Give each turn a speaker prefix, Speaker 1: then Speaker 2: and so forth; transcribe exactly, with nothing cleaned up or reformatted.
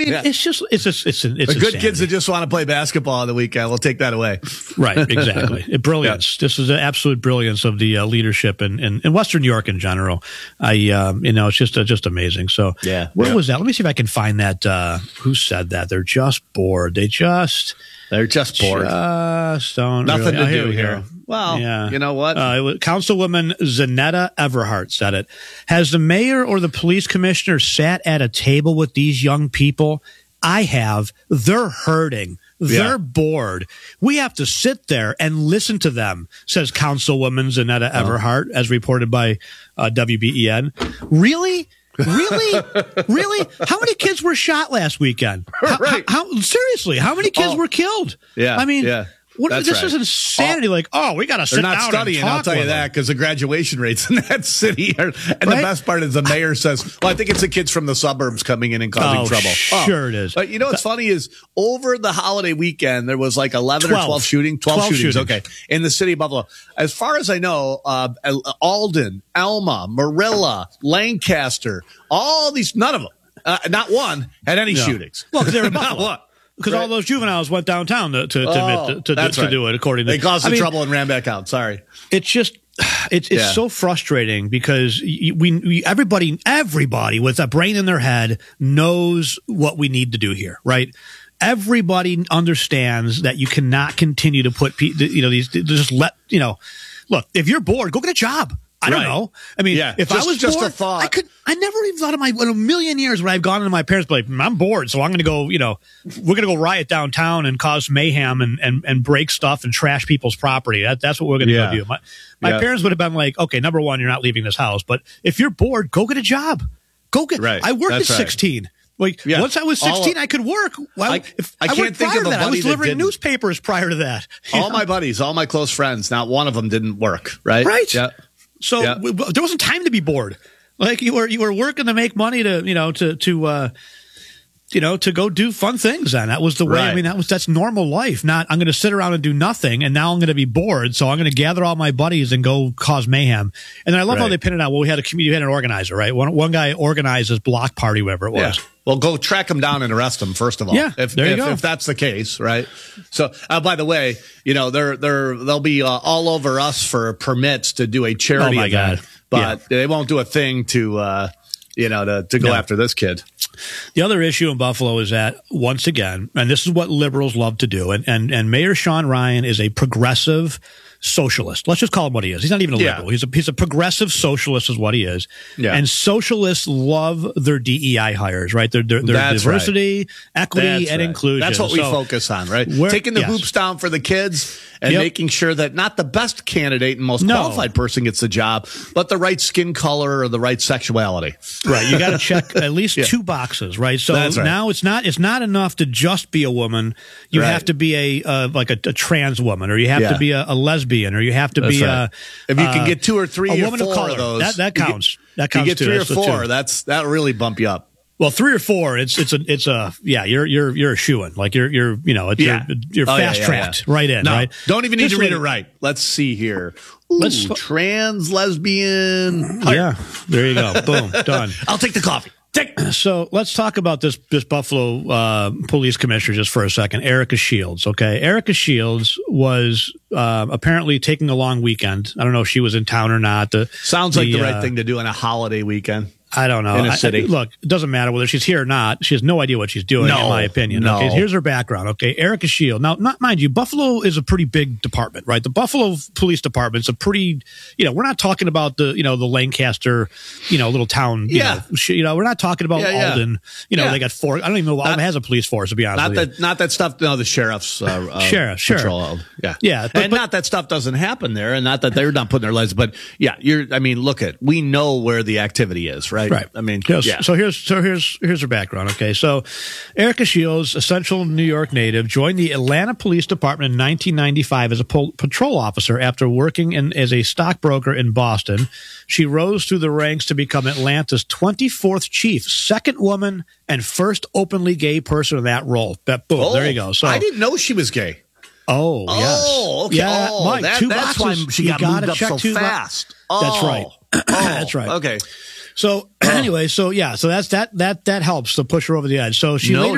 Speaker 1: mean,
Speaker 2: yeah.
Speaker 1: it's just it's just it's it's
Speaker 2: the good
Speaker 1: insanity.
Speaker 2: kids that just want to play basketball on the weekend. We'll take that away.
Speaker 1: Right, exactly. It, brilliance. Yeah. This is the absolute brilliance of the uh, leadership in, in, in Western New York in general. I, um, you know, it's just uh, just amazing. So,
Speaker 2: yeah,
Speaker 1: where
Speaker 2: yeah.
Speaker 1: was that? Let me see if I can find that. Uh, who said that? They're just bored. They just
Speaker 2: they're just bored.
Speaker 1: Just don't
Speaker 2: Nothing
Speaker 1: really.
Speaker 2: to
Speaker 1: oh,
Speaker 2: do
Speaker 1: here. We
Speaker 2: here.
Speaker 1: go.
Speaker 2: Well, yeah. you know what?
Speaker 1: Uh, it was, Councilwoman Zanetta Everhart said it. Has the mayor or the police commissioner sat at a table with these young people? I have. They're hurting. They're yeah. bored. We have to sit there and listen to them, says Councilwoman Zanetta oh. Everhart, as reported by uh, W B E N. Really? Really? Really? How many kids were shot last weekend? How,
Speaker 2: right.
Speaker 1: how, how, seriously, how many kids oh. were killed?
Speaker 2: Yeah.
Speaker 1: I mean,
Speaker 2: yeah.
Speaker 1: What,
Speaker 2: That's
Speaker 1: this
Speaker 2: right.
Speaker 1: is insanity. Oh, like, oh, we got to sit
Speaker 2: down
Speaker 1: down
Speaker 2: studying,
Speaker 1: and talk
Speaker 2: I'll tell you
Speaker 1: with
Speaker 2: that, because the graduation rates in that city are, and right? the best part is the mayor says, well, I think it's the kids from the suburbs coming in and causing
Speaker 1: oh,
Speaker 2: trouble.
Speaker 1: Sure
Speaker 2: oh.
Speaker 1: it is.
Speaker 2: But you know what's funny is over the holiday weekend, there was like eleven
Speaker 1: twelve.
Speaker 2: or twelve shooting, twelve,
Speaker 1: twelve
Speaker 2: shootings,
Speaker 1: shootings.
Speaker 2: okay, in the city of Buffalo. As far as I know, uh, Alden, Alma, Marilla, Lancaster, all these, none of them, uh, not one had any
Speaker 1: no.
Speaker 2: shootings.
Speaker 1: Well, because they were
Speaker 2: not one.
Speaker 1: Because
Speaker 2: right.
Speaker 1: all those juveniles went downtown to to, to,
Speaker 2: oh,
Speaker 1: to, to, to
Speaker 2: right.
Speaker 1: do it, according to
Speaker 2: they caused the
Speaker 1: I mean,
Speaker 2: trouble and ran back out. Sorry,
Speaker 1: it's just it's it's
Speaker 2: yeah.
Speaker 1: so frustrating because we, we everybody everybody with a brain in their head knows what we need to do here, right? Everybody understands that you cannot continue to put you know these just let you know. Look, if you're bored, go get a job. I don't
Speaker 2: right.
Speaker 1: know. I mean,
Speaker 2: yeah.
Speaker 1: if
Speaker 2: just,
Speaker 1: I was
Speaker 2: just
Speaker 1: bored,
Speaker 2: a thought.
Speaker 1: I could. I never even thought of my in a million years when I've gone into my parents, like, I'm bored, so I'm going to go. You know, we're going to go riot downtown and cause mayhem and, and, and break stuff and trash people's property. That, that's what we're going to
Speaker 2: yeah.
Speaker 1: go do. My, my
Speaker 2: yeah.
Speaker 1: parents would have been like, okay, number one, you're not leaving this house, but if you're bored, go get a job. Go get.
Speaker 2: Right.
Speaker 1: I worked
Speaker 2: that's
Speaker 1: at
Speaker 2: right.
Speaker 1: sixteen. Like
Speaker 2: yeah.
Speaker 1: once I was sixteen,
Speaker 2: All,
Speaker 1: I could work. Well,
Speaker 2: I,
Speaker 1: if,
Speaker 2: I,
Speaker 1: I
Speaker 2: can't think
Speaker 1: prior
Speaker 2: of
Speaker 1: to
Speaker 2: a
Speaker 1: that. I was
Speaker 2: buddy
Speaker 1: delivering
Speaker 2: that didn't.
Speaker 1: newspapers prior to that.
Speaker 2: All
Speaker 1: know?
Speaker 2: my buddies, all my close friends, not one of them didn't work. Right.
Speaker 1: Right.
Speaker 2: Yeah.
Speaker 1: So
Speaker 2: yeah.
Speaker 1: w- w- there wasn't time to be bored. Like you were, you were working to make money to, you know, to, to, uh, you know, to go do fun things. And that was the way.
Speaker 2: Right.
Speaker 1: I mean, that was that's normal life. Not I'm going to sit around and do nothing, and now I'm going to be bored. So I'm going to gather all my buddies and go cause mayhem. And then I love
Speaker 2: right.
Speaker 1: how they pin it out. Well, we had a community, we had an organizer, right? One one guy organized this block party, whatever it was.
Speaker 2: Yeah. Well, go track them down and arrest them first of all.
Speaker 1: Yeah,
Speaker 2: if,
Speaker 1: there you
Speaker 2: if,
Speaker 1: go.
Speaker 2: if that's the case, right? So, uh, by the way, you know they're they're they'll be uh, all over us for permits to do a charity
Speaker 1: oh my
Speaker 2: event,
Speaker 1: God.
Speaker 2: but
Speaker 1: yeah.
Speaker 2: they won't do a thing to uh, you know to to go
Speaker 1: no.
Speaker 2: after this kid.
Speaker 1: The other issue in Buffalo is that, once again, and this is what liberals love to do, and, and, and Mayor Sean Ryan is a progressive socialist. Let's just call him what he is. He's not even a liberal.
Speaker 2: Yeah.
Speaker 1: He's a he's a progressive socialist is what he is.
Speaker 2: Yeah.
Speaker 1: And socialists love their D E I hires, right? Their, their, their
Speaker 2: That's
Speaker 1: diversity,
Speaker 2: right.
Speaker 1: equity,
Speaker 2: That's
Speaker 1: and
Speaker 2: right.
Speaker 1: inclusion.
Speaker 2: That's what we
Speaker 1: so,
Speaker 2: focus on, right?
Speaker 1: Where,
Speaker 2: Taking the
Speaker 1: yes.
Speaker 2: hoops down for the kids and
Speaker 1: yep.
Speaker 2: making sure that not the best candidate and most
Speaker 1: no.
Speaker 2: qualified person gets the job, but the right skin color or the right sexuality.
Speaker 1: Right. You got to check at least
Speaker 2: yeah.
Speaker 1: two boxes, right? So
Speaker 2: That's right.
Speaker 1: now it's not it's not enough to just be a woman. You
Speaker 2: right.
Speaker 1: have to be a uh, like a, a trans woman, or you have
Speaker 2: yeah.
Speaker 1: to be a, a lesbian, or you have to
Speaker 2: That's
Speaker 1: be
Speaker 2: right.
Speaker 1: a
Speaker 2: if you can
Speaker 1: uh,
Speaker 2: get two or three
Speaker 1: a
Speaker 2: or
Speaker 1: woman
Speaker 2: four
Speaker 1: of color.
Speaker 2: of those,
Speaker 1: that that counts.
Speaker 2: You get,
Speaker 1: that counts
Speaker 2: you get
Speaker 1: too.
Speaker 2: three
Speaker 1: That's
Speaker 2: or
Speaker 1: the
Speaker 2: four.
Speaker 1: two.
Speaker 2: That's that really bump you up.
Speaker 1: Well, three or four, it's it's a it's a yeah, you're you're you're a shoo-in. Like you're you're you know, it's
Speaker 2: Yeah.
Speaker 1: you're, you're
Speaker 2: Oh, yeah,
Speaker 1: fast
Speaker 2: yeah,
Speaker 1: tracked
Speaker 2: yeah.
Speaker 1: right in,
Speaker 2: No,
Speaker 1: right?
Speaker 2: don't even need
Speaker 1: This
Speaker 2: to read
Speaker 1: way-
Speaker 2: it right. Let's see here. Ooh,
Speaker 1: Let's-
Speaker 2: trans lesbian.
Speaker 1: Yeah, there you go. Boom, done.
Speaker 2: I'll take the coffee. Take.
Speaker 1: So let's talk about this this Buffalo uh, police commissioner just for a second, Erica Shields. Okay, Erica Shields was uh, apparently taking a long weekend. I don't know if she was in town or not. The,
Speaker 2: Sounds like the right
Speaker 1: uh,
Speaker 2: thing to do on a holiday weekend.
Speaker 1: I don't know.
Speaker 2: In a
Speaker 1: I-
Speaker 2: city.
Speaker 1: I- look, it doesn't matter whether she's here or not. She has no idea what she's doing,
Speaker 2: No,
Speaker 1: in my opinion.
Speaker 2: no.
Speaker 1: Okay, here's her background. Okay, Erica Shield. Now, not mind you, Buffalo is a pretty big department, right? The Buffalo Police Department's a pretty, you know, we're not talking about the, you know, the Lancaster, you know, little town. You
Speaker 2: Yeah.
Speaker 1: know, sh- you know, we're not talking about
Speaker 2: Yeah, yeah.
Speaker 1: Alden. You know,
Speaker 2: Yeah.
Speaker 1: they got four. I don't even know Alden
Speaker 2: Not-
Speaker 1: has a police force, to be honest
Speaker 2: Not
Speaker 1: with you.
Speaker 2: that, not that stuff. No, the sheriff's uh, uh,
Speaker 1: Sheriff, sure.
Speaker 2: patrol of- Yeah,
Speaker 1: Yeah, but-
Speaker 2: and
Speaker 1: but-
Speaker 2: not that stuff doesn't happen there, and not that they're not putting their lives. But yeah, you're. I mean, look at. We know where the activity is, right?
Speaker 1: Right.
Speaker 2: I mean,
Speaker 1: Yes.
Speaker 2: yeah.
Speaker 1: So here's so here's here's her background. Okay, so Erica Shields, a Central New York native, joined the Atlanta Police Department in nineteen ninety-five as a pol- patrol officer after working in, as a stockbroker in Boston. She rose through the ranks to become Atlanta's twenty-fourth chief, second woman and first openly gay person in that role. That boom,
Speaker 2: Oh,
Speaker 1: there you go. So
Speaker 2: I didn't know she was gay.
Speaker 1: Oh,
Speaker 2: Oh,
Speaker 1: yes.
Speaker 2: okay.
Speaker 1: Yeah,
Speaker 2: Oh,
Speaker 1: Mike,
Speaker 2: that-
Speaker 1: two
Speaker 2: that's
Speaker 1: boxes.
Speaker 2: why she
Speaker 1: You
Speaker 2: got
Speaker 1: gotta
Speaker 2: moved up
Speaker 1: check
Speaker 2: so
Speaker 1: two bo-
Speaker 2: fast.
Speaker 1: That's
Speaker 2: Oh.
Speaker 1: right.
Speaker 2: Oh,
Speaker 1: That's right.
Speaker 2: Okay.
Speaker 1: So anyway, so yeah, so that's that that that helps to push her over the edge. So she
Speaker 2: No
Speaker 1: later